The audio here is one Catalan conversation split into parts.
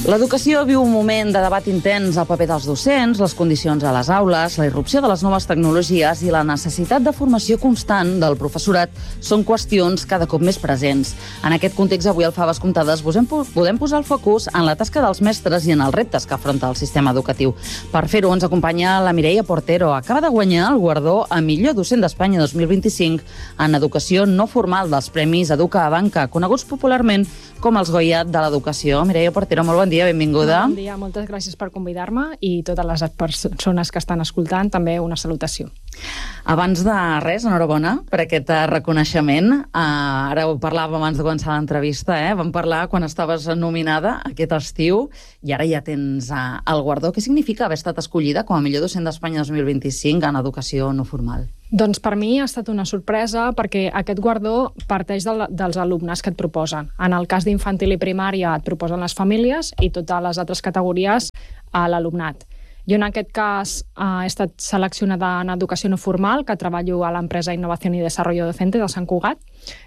L'educació viu un moment de debat intens al paper dels docents, les condicions a les aules, la irrupció de les noves tecnologies i la necessitat de formació constant del professorat són qüestions cada cop més presents. En aquest context, avui al Faves Comptades podem posar el focus en la tasca dels mestres i en els reptes que afronta el sistema educatiu. Per fer-ho ens acompanya la Mireia Portero. Acaba de guanyar el guardó a millor docent d'Espanya 2025 en educació no formal dels Premis Educa a Banca, coneguts popularment com els Goya de l'educació. Mireia Portero, molt bon dia, benvinguda. Bon dia, moltes gràcies per convidar-me i totes les persones que estan escoltant, també una salutació. Abans de res, enhorabona per aquest reconeixement. Ara ho parlàvem abans de començar l'entrevista, vam parlar quan estaves nominada aquest estiu i ara ja tens el guardó. Què significa haver estat escollida com a millor docent d'Espanya 2025 en educació no formal? Doncs per mi ha estat una sorpresa perquè aquest guardó parteix dels alumnes que et proposen. En el cas d'infantil i primària et proposen les famílies i totes les altres categories a l'alumnat. Jo en aquest cas he estat seleccionada en educació no formal, que treballo a l'empresa Innovación y Desarrollo Docente de Sant Cugat,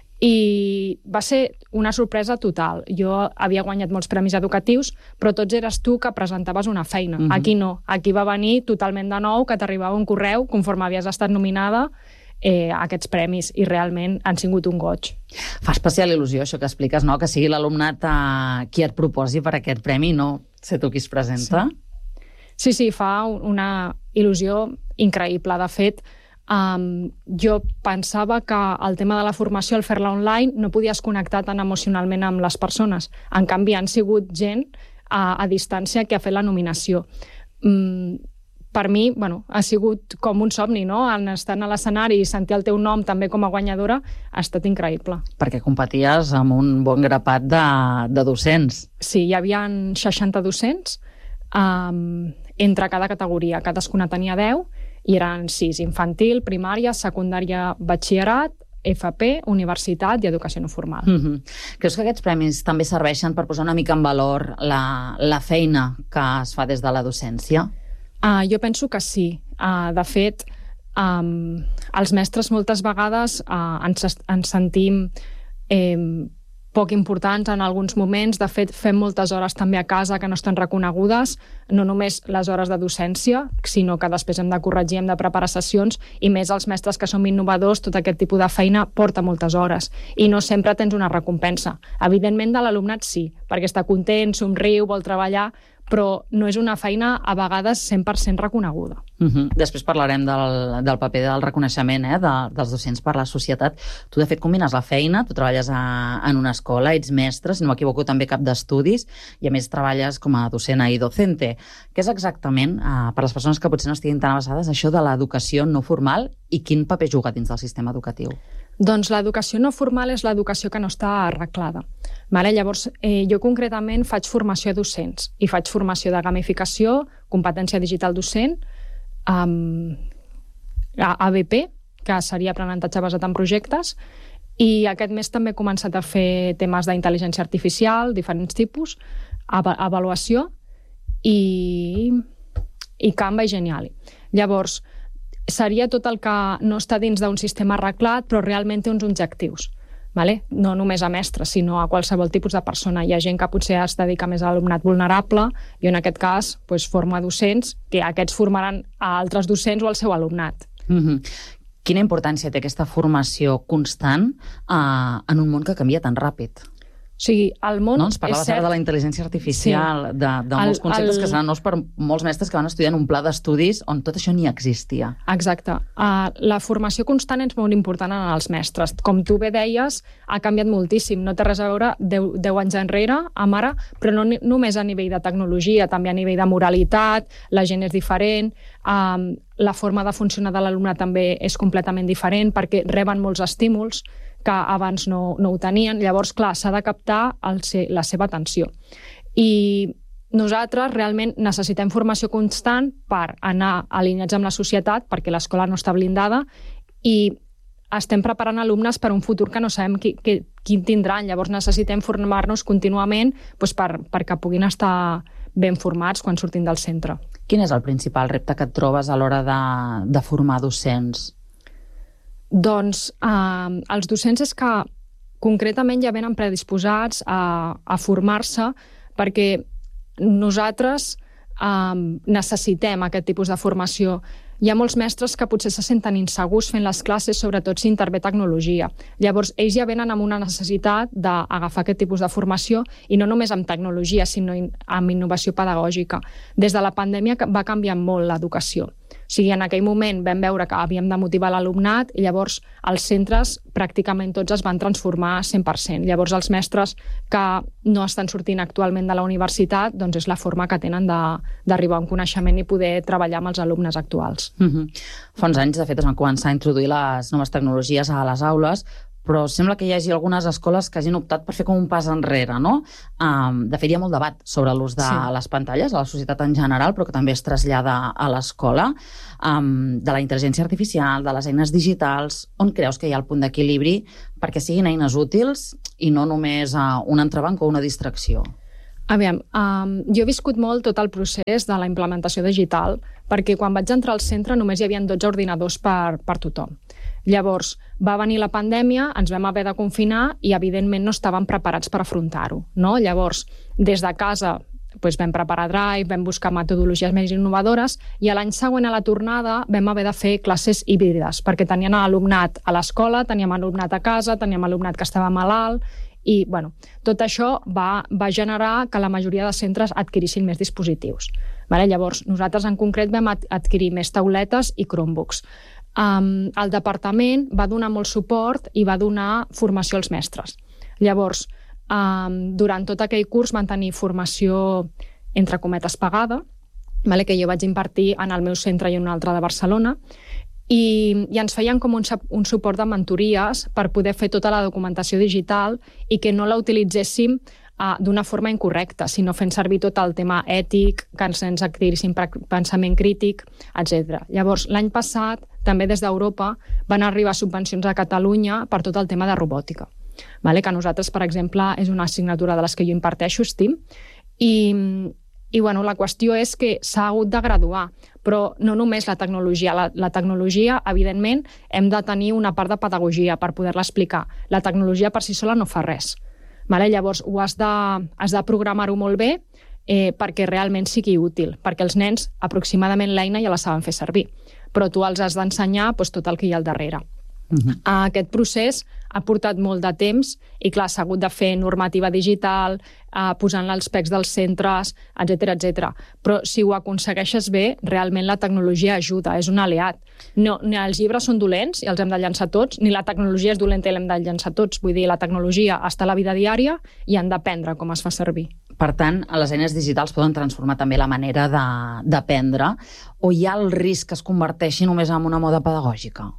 i va ser una sorpresa total. Jo havia guanyat molts premis educatius, però tots eres tu que presentaves una feina. Aquí no. Aquí va venir totalment de nou, que t'arribava un correu conforme havies estat nominada a aquests premis, i realment han sigut un goig. Fa especial il·lusió això que expliques, no? Que sigui l'alumnat qui et proposi per aquest premi, no ser tu qui es presenta? Sí, fa una il·lusió increïble. De fet, jo pensava que el tema de la formació, al fer-la online, no podies connectar tan emocionalment amb les persones. En canvi, han sigut gent a distància que ha fet la nominació. Per mi, ha sigut com un somni, no? Estar a l'escenari i sentir el teu nom també com a guanyadora ha estat increïble. Perquè competies amb un bon grapat de docents. Sí, hi havia 60 docents entre cada categoria. Cadascuna tenia 10 i eren 6, infantil, primària, secundària, batxillerat, FP, universitat i educació no formal. Creus que aquests premis també serveixen per posar una mica en valor la feina que es fa des de la docència? Jo penso que sí. De fet, els mestres moltes vegades ens sentim poc importants en alguns moments. De fet, fem moltes hores també a casa que no estan reconegudes, no només les hores de docència, sinó que després hem de corregir, hem de preparar sessions, i més els mestres que som innovadors, tot aquest tipus de feina porta moltes hores i no sempre tens una recompensa. Evidentment, de l'alumnat sí, perquè està content, somriu, vol treballar, però no és una feina a vegades 100% reconeguda. Després parlarem del paper del reconeixement dels docents per la societat. Tu, de fet, combines la feina, tu treballes en una escola, ets mestre, si no m'equivoco, també cap d'estudis, i a més treballes com a docent i docente. Què és exactament, per les persones que potser no estiguin tan avesades, això de l'educació no formal i quin paper juga dins del sistema educatiu? Doncs l'educació no formal és l'educació que no està arreglada. Llavors, jo concretament faig formació a docents i faig formació de gamificació, competència digital docent, ABP, que seria aprenentatge basat en projectes, i aquest mes també he començat a fer temes d'intel·ligència artificial, diferents tipus, avaluació i Canva i Geniali. Llavors, seria tot el que no està dins d'un sistema arreglat, però realment té uns objectius. No només a mestres, sinó a qualsevol tipus de persona. Hi ha gent que potser es dedica més a l'alumnat vulnerable, i en aquest cas forma docents, que aquests formaran a altres docents o al seu alumnat. Quina importància té aquesta formació constant en un món que canvia tan ràpid? O sigui, el món... Ens parlaves ara de la intel·ligència artificial, de molts conceptes que seran nous per molts mestres que van estudiar en un pla d'estudis on tot això ni existia. Exacte. La formació constant és molt important en els mestres. Com tu bé deies, ha canviat moltíssim. No té res a veure 10 anys enrere amb ara, però no només a nivell de tecnologia, també a nivell de moralitat, la gent és diferent, la forma de funcionar de l'alumne també és completament diferent perquè reben molts estímuls que abans no ho tenien. Llavors, clar, s'ha de captar la seva atenció. I nosaltres realment necessitem formació constant per anar alineats amb la societat, perquè l'escola no està blindada, i estem preparant alumnes per un futur que no sabem quin tindran. Llavors necessitem formar-nos contínuament perquè puguin estar ben formats quan surtin del centre. Quin és el principal repte que et trobes a l'hora de formar docents? Doncs els docents és que concretament ja venen predisposats a formar-se perquè nosaltres necessitem aquest tipus de formació. Hi ha molts mestres que potser se senten insegurs fent les classes, sobretot si intervé tecnologia. Llavors, ells ja venen amb una necessitat d'agafar aquest tipus de formació, i no només amb tecnologia, sinó amb innovació pedagògica. Des de la pandèmia va canviar molt l'educació. O sigui, en aquell moment vam veure que havíem de motivar l'alumnat i llavors els centres pràcticament tots es van transformar 100%. Llavors els mestres que no estan sortint actualment de la universitat, doncs és la forma que tenen d'arribar a un coneixement i poder treballar amb els alumnes actuals. Fa uns anys, de fet, es van començar a introduir les noves tecnologies a les aules, però sembla que hi hagi algunes escoles que hagin optat per fer com un pas enrere, no? De fet, hi ha molt debat sobre l'ús de les pantalles a la societat en general, però que també es trasllada a l'escola, de la intel·ligència artificial, de les eines digitals. On creus que hi ha el punt d'equilibri perquè siguin eines útils i no només un entrebanc o una distracció? Aviam, jo he viscut molt tot el procés de la implementació digital, perquè quan vaig entrar al centre només hi havia 12 ordinadors per tothom. Llavors, va venir la pandèmia, ens vam haver de confinar i, evidentment, no estàvem preparats per afrontar-ho, no? Llavors, des de casa vam preparar Drive, vam buscar metodologies més innovadores i l'any següent a la tornada vam haver de fer classes híbrides, perquè teníem alumnat a l'escola, teníem alumnat a casa, teníem alumnat que estava malalt i, tot això va generar que la majoria de centres adquirissin més dispositius. Llavors, nosaltres en concret vam adquirir més tauletes i Chromebooks. El departament va donar molt suport i va donar formació als mestres. Llavors, durant tot aquell curs van tenir formació, entre cometes, pagada, que jo vaig impartir en el meu centre i en un altre de Barcelona, i ens feien com un suport de mentories per poder fer tota la documentació digital i que no la utilitzéssim d'una forma incorrecta, sinó fent servir tot el tema ètic, que ens adquirissin pensament crític, etc. Llavors, l'any passat, també des d'Europa, van arribar subvencions a Catalunya per tot el tema de robòtica, que nosaltres, per exemple, és una assignatura de les que jo imparteixo, STEAM, i la qüestió és que s'ha hagut de graduar, però no només la tecnologia. La tecnologia, evidentment, hem de tenir una part de pedagogia per poder-la explicar. La tecnologia per si sola no fa res. Llavors, has de programar-ho molt bé perquè realment sigui útil, perquè els nens aproximadament l'eina ja la saben fer servir, però tu els has d'ensenyar tot el que hi ha al darrere. Aquest procés ha portat molt de temps i, clar, s'ha hagut de fer normativa digital, posant-la als pecs dels centres, etc. Però si ho aconsegueixes bé, realment la tecnologia ajuda, és un aliat. No, ni els llibres són dolents i els hem de llançar tots, ni la tecnologia és dolenta i l'hem de llançar tots. Vull dir, la tecnologia està a la vida diària i han d'aprendre com es fa servir. Per tant, les eines digitals poden transformar també la manera d'aprendre, o hi ha el risc que es converteixi només en una moda pedagògica?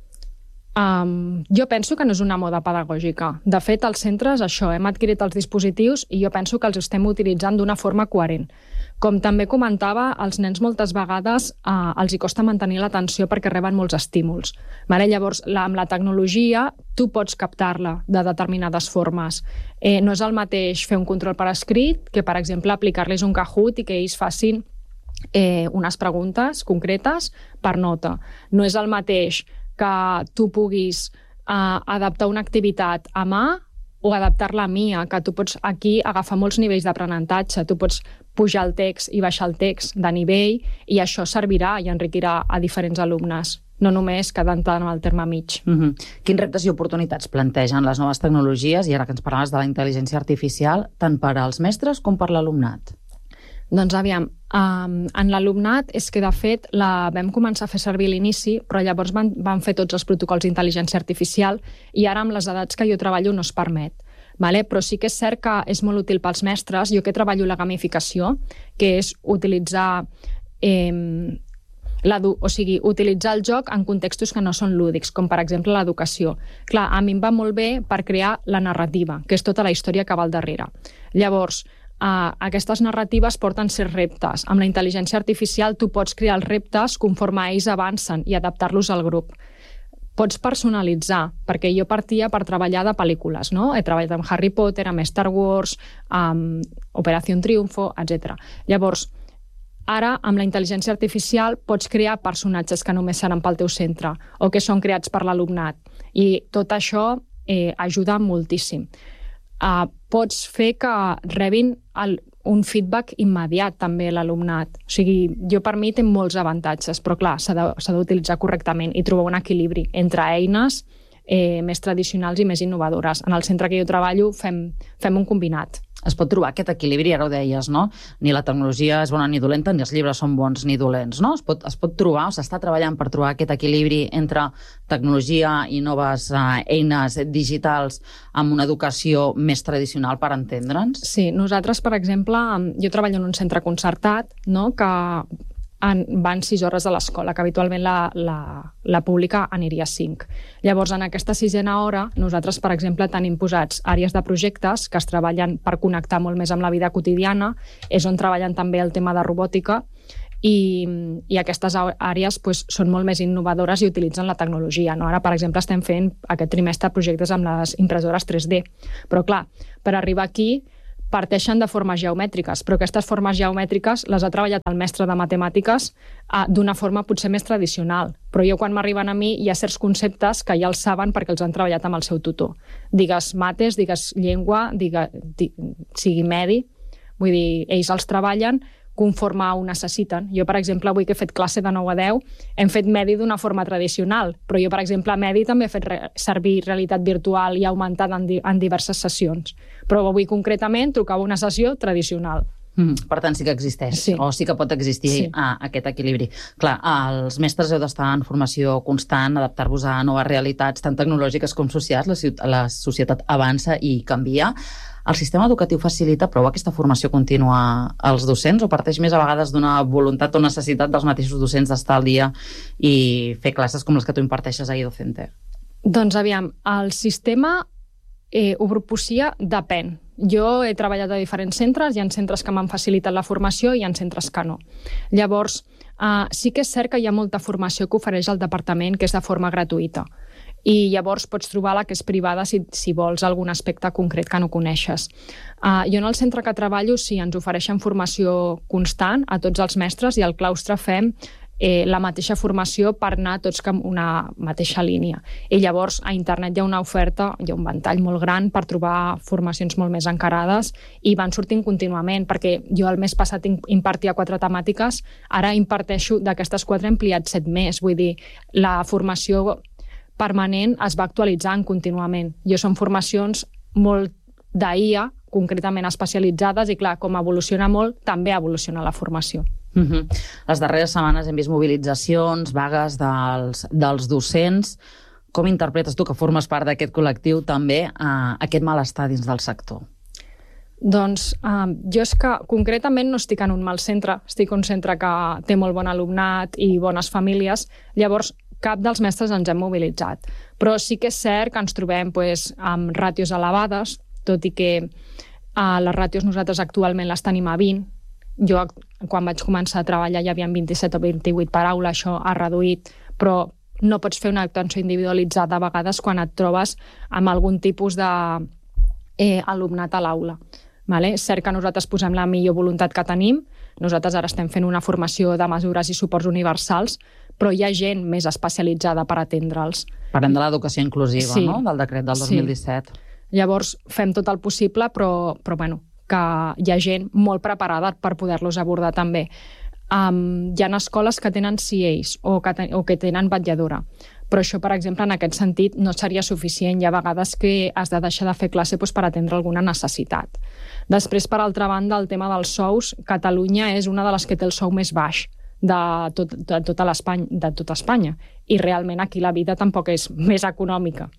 Jo penso que no és una moda pedagògica. De fet, als centres, hem adquirit els dispositius i jo penso que els estem utilitzant d'una forma coherent. Com també comentava, als nens moltes vegades els hi costa mantenir l'atenció perquè reben molts estímuls. Llavors, amb la tecnologia, tu pots captar-la de determinades formes. No és el mateix fer un control per escrit que, per exemple, aplicar-los un Kahoot i que ells facin unes preguntes concretes per nota. No és el mateix que tu puguis adaptar una activitat a mà o adaptar-la a Mia, que tu pots aquí agafar molts nivells d'aprenentatge. Tu pots pujar el text i baixar el text de nivell i això servirà i enriquirà a diferents alumnes, no només quedant-te en el terme mig. Quins reptes i oportunitats plantegen les noves tecnologies, i ara que ens parlaves de la intel·ligència artificial, tant per als mestres com per l'alumnat? Doncs aviam, en l'alumnat és que de fet la vam començar a fer servir a l'inici, però llavors van fer tots els protocols d'intel·ligència artificial i ara amb les edats que jo treballo no es permet. Però sí que és cert que és molt útil pels mestres. Jo que treballo la gamificació, que és utilitzar utilitzar el joc en contextos que no són lúdics, com per exemple l'educació. Clar, a mi em va molt bé per crear la narrativa, que és tota la història que va al darrere. Llavors, aquestes narratives porten certs reptes. Amb la intel·ligència artificial tu pots crear els reptes conforme ells avancen i adaptar-los al grup. Pots personalitzar, perquè jo partia per treballar de pel·lícules, no? He treballat amb Harry Potter, amb Star Wars, amb Operación Triunfo, etc. Llavors, ara, amb la intel·ligència artificial, pots crear personatges que només seran pel teu centre o que són creats per l'alumnat. I tot això ajuda moltíssim. Pots fer que rebin un feedback immediat també a l'alumnat. O sigui, per mi té molts avantatges, però clar, s'ha d'utilitzar correctament i trobar un equilibri entre eines més tradicionals i més innovadores. En el centre que jo treballo fem un combinat. Es pot trobar aquest equilibri, ara ho deies, no? Ni la tecnologia és bona ni dolenta, ni els llibres són bons ni dolents, no? Es pot trobar, o s'està treballant per trobar aquest equilibri entre tecnologia i noves eines digitals amb una educació més tradicional, per entendre'ns? Sí, nosaltres, per exemple, jo treballo en un centre concertat, no?, que van 6 hores a l'escola, que habitualment la pública aniria 5. Llavors, en aquesta 6a hora, nosaltres, per exemple, tenim posats àrees de projectes que es treballen per connectar molt més amb la vida quotidiana, és on treballen també el tema de robòtica, i aquestes àrees són molt més innovadores i utilitzen la tecnologia. Ara, per exemple, estem fent aquest trimestre projectes amb les impressores 3D. Però, clar, per arribar aquí parteixen de formes geomètriques, però aquestes formes geomètriques les ha treballat el mestre de matemàtiques d'una forma potser més tradicional. Però quan m'arriben a mi hi ha certs conceptes que ja els saben perquè els han treballat amb el seu tutor. Digues mates, digues llengua, sigui medi, vull dir, ells els treballen conforme ho necessiten. Jo, per exemple, avui que he fet classe de 9 a 10, hem fet medi d'una forma tradicional, però jo, per exemple, a medi també he fet servir realitat virtual i augmentada en diverses sessions. Però avui, concretament, tocava una sessió tradicional. Per tant, sí que existeix, o sí que pot existir aquest equilibri. Clar, els mestres heu d'estar en formació constant, adaptar-vos a noves realitats, tant tecnològiques com socials. La societat avança i canvia. El sistema educatiu facilita prou aquesta formació contínua als docents o parteix més a vegades d'una voluntat o necessitat dels mateixos docents d'estar al dia i fer classes com les que tu imparteixes a iDocente? Doncs aviam, el sistema ho propicia, depèn. Jo he treballat a diferents centres, hi ha centres que m'han facilitat la formació i hi ha centres que no. Llavors, sí que és cert que hi ha molta formació que ofereix el departament que és de forma gratuïta. I llavors pots trobar la que és privada si vols algun aspecte concret que no coneixes. Jo en el centre que treballo sí, ens ofereixen formació constant a tots els mestres i al claustre fem la mateixa formació per anar tots amb una mateixa línia. I llavors a internet hi ha una oferta, hi ha un ventall molt gran per trobar formacions molt més encarades i van sortint contínuament, perquè jo el mes passat impartia 4 temàtiques, ara imparteixo d'aquestes 4 he ampliat 7 més, vull dir, la formació permanent es va actualitzant contínuament. Són formacions molt d'IA, concretament especialitzades, i clar, com evoluciona molt, també evoluciona la formació. Les darreres setmanes hem vist mobilitzacions, vagues dels docents. Com interpretes tu, que formes part d'aquest col·lectiu, també aquest malestar dins del sector? Doncs jo és que concretament no estic en un mal centre, estic en un centre que té molt bon alumnat i bones famílies, llavors cap dels mestres ens hem mobilitzat. Però sí que és cert que ens trobem amb ràtios elevades, tot i que les ràtios nosaltres actualment les tenim a 20. Jo, quan vaig començar a treballar, hi havia 27 o 28 per aula, això ha reduït, però no pots fer una atenció individualitzada a vegades quan et trobes amb algun tipus d'alumnat a l'aula. És cert que nosaltres posem la millor voluntat que tenim, nosaltres ara estem fent una formació de mesures i suports universals, però hi ha gent més especialitzada per atendre'ls. Parlem de l'educació inclusiva, no?, del decret del 2017. Llavors fem tot el possible, però bueno, que hi ha gent molt preparada per poder-los abordar també. Hi ha escoles que tenen CAs o que tenen vetlladora, però això, per exemple, en aquest sentit no seria suficient. Hi ha vegades que has de deixar de fer classe per atendre alguna necessitat. Després, per altra banda, el tema dels sous, Catalunya és una de les que té el sou més baix de tota Espanya. I realment aquí la vida tampoc és més econòmica.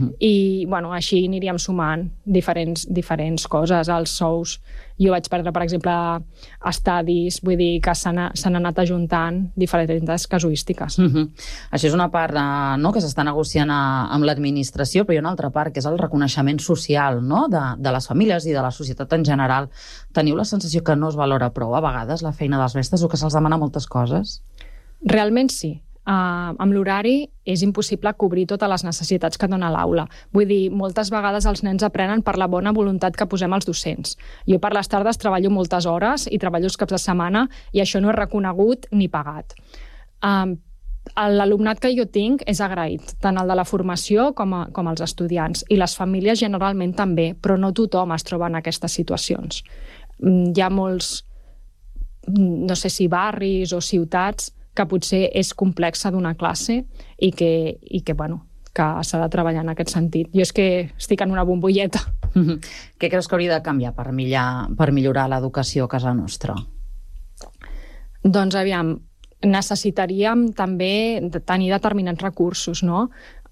I així aniríem sumant diferents coses, els sous. Jo vaig perdre, per exemple, estadis, vull dir que s'han anat ajuntant diferents casuístiques. Això és una part que s'està negociant amb l'administració, però hi ha una altra part, que és el reconeixement social de les famílies i de la societat en general. Teniu la sensació que no es valora prou a vegades la feina dels mestres o que se'ls demana moltes coses? Realment sí. Amb l'horari és impossible cobrir totes les necessitats que dona l'aula. Vull dir, moltes vegades els nens aprenen per la bona voluntat que posem els docents. Jo per les tardes treballo moltes hores i treballo els caps de setmana i això no és reconegut ni pagat. L'alumnat que jo tinc és agraït, tant el de la formació com els estudiants, i les famílies generalment també, però no tothom es troba en aquestes situacions. Hi ha molts, no sé si barris o ciutats, que potser és complexa donar classe i que s'ha de treballar en aquest sentit. Jo és que estic en una bombolleta. Què creus que hauria de canviar per millorar l'educació a casa nostra? Doncs aviam, necessitaríem també tenir determinats recursos, no?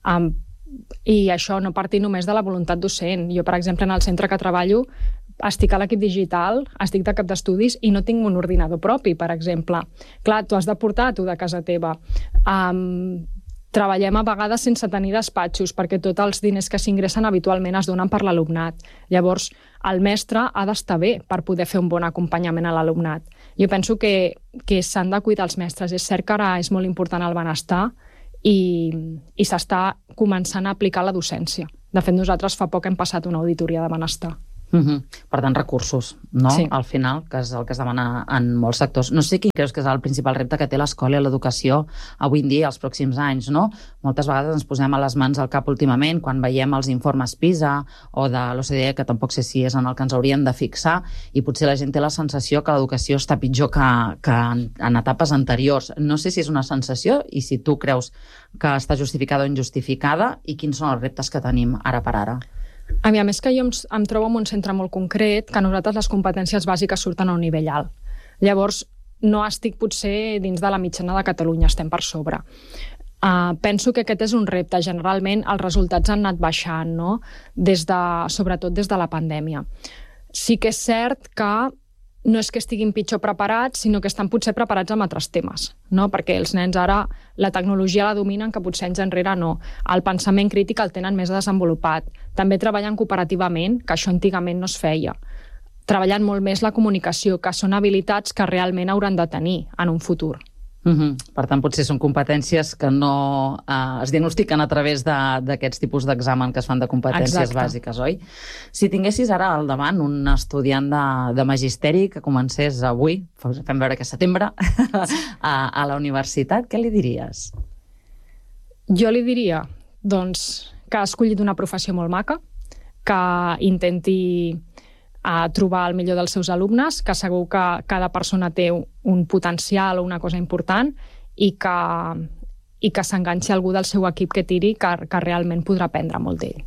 I això no partir només de la voluntat docent. Jo, per exemple, en el centre que treballo, estic a l'equip digital, estic de cap d'estudis i no tinc un ordinador propi, per exemple. Clar, tu has de portar tu de casa teva. Treballem a vegades sense tenir despatxos perquè tots els diners que s'ingressen habitualment es donen per l'alumnat. Llavors, el mestre ha d'estar bé per poder fer un bon acompanyament a l'alumnat. Jo penso que s'han de cuidar els mestres. És cert que ara és molt important el benestar i s'està començant a aplicar la docència. De fet, nosaltres fa poc hem passat una auditoria de benestar. Per tant, recursos, no? Sí. Al final, que és el que es demana en molts sectors. No sé quin creus que és el principal repte que té l'escola i l'educació avui en dia, els pròxims anys, no? Moltes vegades ens posem a les mans al cap últimament quan veiem els informes PISA o de l'OCDE, que tampoc sé si és en el que ens hauríem de fixar, i potser la gent té la sensació que l'educació està pitjor que en etapes anteriors. No sé si és una sensació i si tu creus que està justificada o injustificada i quins són els reptes que tenim ara per ara. A mi, a més que jo em trobo en un centre molt concret, que a nosaltres les competències bàsiques surten a un nivell alt. Llavors, no estic potser dins de la mitjana de Catalunya, estem per sobre. Penso que aquest és un repte. Generalment els resultats han anat baixant, no? Sobretot des de la pandèmia. Sí que és cert que no és que estiguin pitjor preparats, sinó que estan potser preparats amb altres temes, no? Perquè els nens ara la tecnologia la dominen, que potser anys enrere no. El pensament crític el tenen més desenvolupat. També treballen cooperativament, que això antigament no es feia. Treballen molt més la comunicació, que són habilitats que realment hauran de tenir en un futur. Per tant, potser són competències que no es diagnostiquen a través d'aquests tipus d'examen que es fan de competències bàsiques, oi? Si tinguessis ara al davant un estudiant de magisteri que comencés avui, fem veure que és setembre, a la universitat, què li diries? Jo li diria, doncs, que ha escollit una professió molt maca, que intenti trobar el millor dels seus alumnes, que segur que cada persona té un potencial o una cosa important i que s'enganxi algú del seu equip que tiri, que realment podrà aprendre molt d'ell.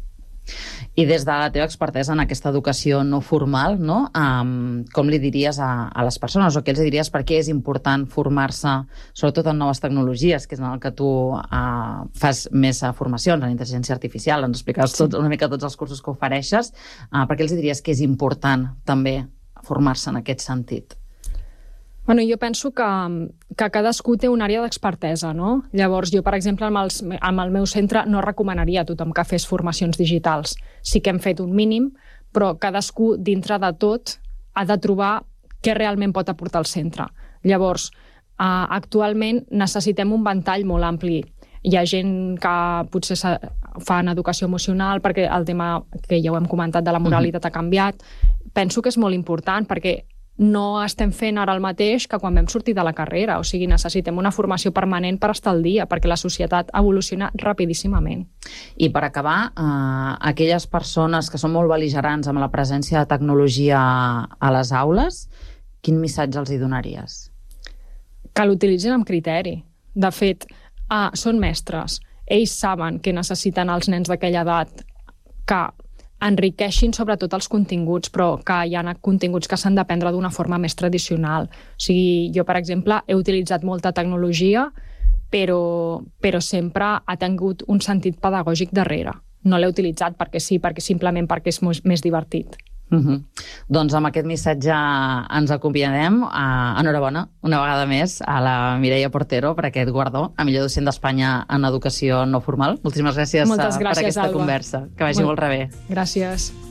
I des de la teva expertesa en aquesta educació no formal, no? Com li diries a les persones o què els diries per què és important formar-se, sobretot en noves tecnologies, que és en el que tu fas més formacions, en intel·ligència artificial, ens explicaràs una mica tots els cursos que ofereixes, per què els diries que és important també formar-se en aquest sentit? Bueno, jo penso que cadascú té una àrea d'expertesa, no? Llavors, jo, per exemple, amb el meu centre no recomanaria a tothom que fes formacions digitals. Sí que hem fet un mínim, però cadascú, dintre de tot, ha de trobar què realment pot aportar al centre. Llavors, actualment necessitem un ventall molt ampli. Hi ha gent que potser fa en educació emocional perquè el tema que ja ho hem comentat de la moralitat ha canviat. Penso que és molt important perquè no estem fent ara el mateix que quan vam sortir de la carrera. O sigui, necessitem una formació permanent per estar al dia, perquè la societat evoluciona rapidíssimament. I per acabar, aquelles persones que són molt bel·ligerants amb la presència de tecnologia a les aules, quin missatge els hi donaries? Que l'utilitzin amb criteri. De fet, són mestres. Ells saben que necessiten els nens d'aquella edat que enriqueixin sobretot els continguts, però que hi ha continguts que s'han d'aprendre d'una forma més tradicional. O sigui, jo, per exemple, he utilitzat molta tecnologia, però sempre ha tingut un sentit pedagògic darrere. No l'he utilitzat perquè sí, simplement perquè és més divertit. Doncs amb aquest missatge ens acompanyarem. Enhorabona una vegada més a la Mireia Portero per aquest guardó a millor docent d'Espanya en educació no formal. Moltíssimes gràcies per aquesta conversa. Que vagi molt bé. Gràcies.